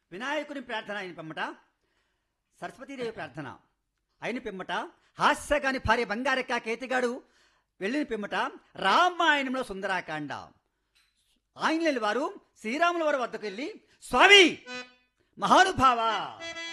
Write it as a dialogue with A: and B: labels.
A: వినాయకుని ప్రార్థన అయిన పిమ్మట సరస్వతీదేవి ప్రార్థన అయిన పిమ్మట హాస్యగాని భార్య బంగారక్క కేతిగాడు వెళ్ళిన పిమ్మట రామాయణంలో సుందరాకాండ ఆంజనేయుల వారు శ్రీరాముల వారి వద్దకు వెళ్ళి స్వామి మహానుభావ